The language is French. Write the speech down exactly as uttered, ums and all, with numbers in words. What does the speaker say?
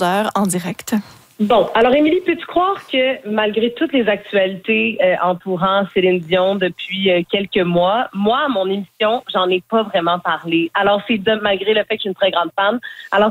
onze heures en direct. Bon, alors Émilie, peux-tu croire que malgré toutes les actualités euh, entourant Céline Dion depuis euh, quelques mois, moi, à mon émission, j'en ai pas vraiment parlé. Alors, c'est de, malgré le fait que je suis une très grande fan. Alors,